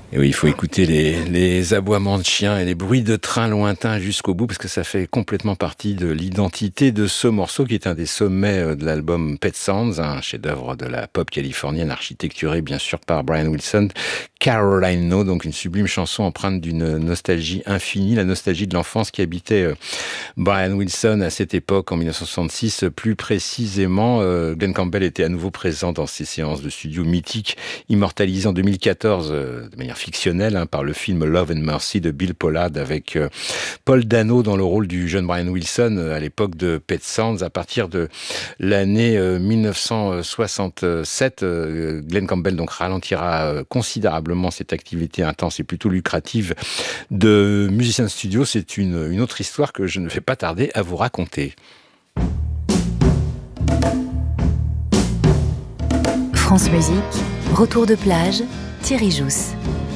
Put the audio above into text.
Et oui, il faut écouter les aboiements de chiens et les bruits de trains lointains jusqu'au bout parce que ça fait complètement partie de l'identité de ce morceau qui est un des sommets de l'album Pet Sounds, un chef-d'œuvre de la pop californienne architecturé bien sûr par Brian Wilson. Caroline No, donc une sublime chanson empreinte d'une nostalgie infinie, la nostalgie de l'enfance qui habitait Brian Wilson à cette époque en 1966. Plus précisément, Glenn Campbell était à nouveau présent dans ces séances de studio mythiques immortalisées en 2014 de manière fictionnelle par le film Love and Mercy de Bill Pollard avec Paul Dano dans le rôle du jeune Brian Wilson à l'époque de Pet Sounds. À partir de l'année 1967, Glenn Campbell donc ralentira considérablement cette activité intense et plutôt lucrative de musicien de studio. C'est une autre histoire que je ne vais pas tarder à vous raconter. France Musique, retour de plage, Thierry Jousse.